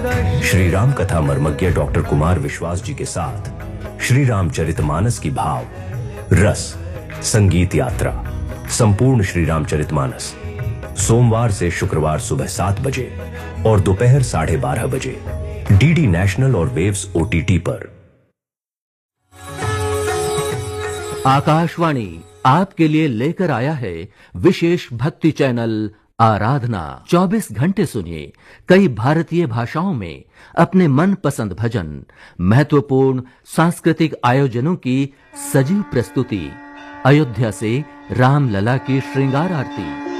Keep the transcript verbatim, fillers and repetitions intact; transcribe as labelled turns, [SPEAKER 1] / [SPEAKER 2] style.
[SPEAKER 1] श्री राम कथा मर्मज्ञ डॉक्टर कुमार विश्वास जी के साथ श्री रामचरितमानस की भाव रस संगीत यात्रा संपूर्ण श्री रामचरितमानस सोमवार से शुक्रवार सुबह सात बजे और दोपहर साढ़े बारह बजे डीडी नेशनल और वेव्स ओटीटी पर।
[SPEAKER 2] आकाशवाणी आपके लिए लेकर आया है विशेष भक्ति चैनल आराधना। चौबीस घंटे सुनिए कई भारतीय भाषाओं में अपने मनपसंद भजन, महत्वपूर्ण सांस्कृतिक आयोजनों की सजीव प्रस्तुति, अयोध्या से रामलला की श्रृंगार आरती,